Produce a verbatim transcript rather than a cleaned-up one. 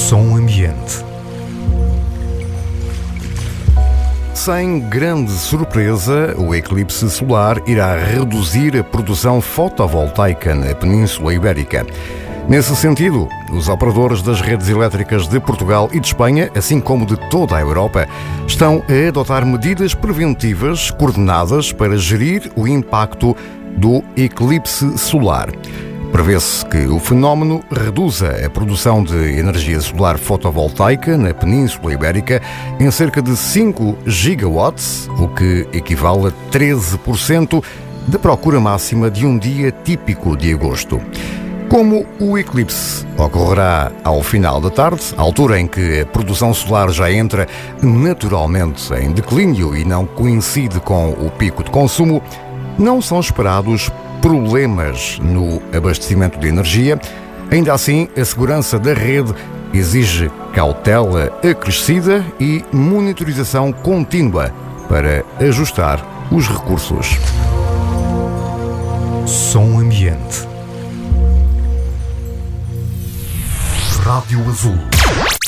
Som Ambiente. Sem grande surpresa, o eclipse solar irá reduzir a produção fotovoltaica na Península Ibérica. Nesse sentido, os operadores das redes elétricas de Portugal e de Espanha, assim como de toda a Europa, estão a adotar medidas preventivas coordenadas para gerir o impacto do eclipse solar. Prevê-se que o fenómeno reduza a produção de energia solar fotovoltaica na Península Ibérica em cerca de cinco gigawatts, o que equivale a treze por cento da procura máxima de um dia típico de agosto. Como o eclipse ocorrerá ao final da tarde, altura em que a produção solar já entra naturalmente em declínio e não coincide com o pico de consumo, não são esperados problemas no abastecimento de energia. Ainda assim, a segurança da rede exige cautela acrescida e monitorização contínua para ajustar os recursos. Som Ambiente. Rádio Azul.